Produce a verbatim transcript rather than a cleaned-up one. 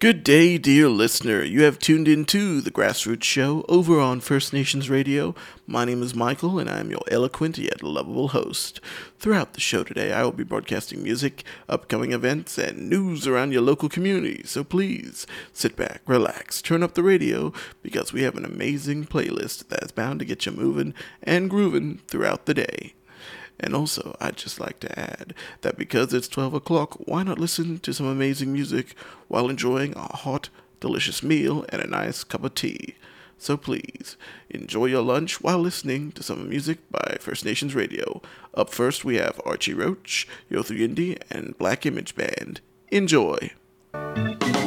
Good day, dear listener. You have tuned into the Grassroots Show over on First Nations Radio. My name is Michael, and I am your eloquent yet lovable host. Throughout the show today, I will be broadcasting music, upcoming events, and news around your local community. So please, sit back, relax, turn up the radio, because we have an amazing playlist that is bound to get you moving and grooving throughout the day. And also, I'd just like to add that because it's twelve o'clock, why not listen to some amazing music while enjoying a hot, delicious meal and a nice cup of tea. So please, enjoy your lunch while listening to some music by First Nations Radio. Up first, we have Archie Roach, Yothu Yindi, and Black Image Band. Enjoy!